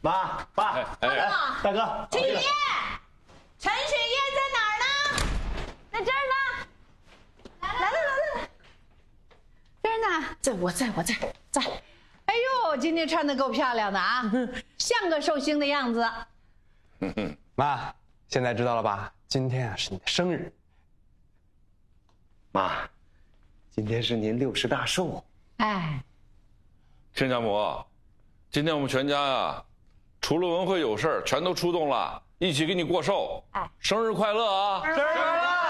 妈，爸，来，大哥， 雪夜，陈雪夜在哪儿呢？在这儿呢。来。这儿呢？我在。哎呦，今天穿的够漂亮的啊，像个寿星的样子。 妈，现在知道了吧？今天啊是你的生日。 妈，今天是您60大寿。 哎， 亲家母，今天我们全家呀，除了文慧有事儿，全都出动了，一起给你过寿。哎，生日快乐啊！ 生日快乐！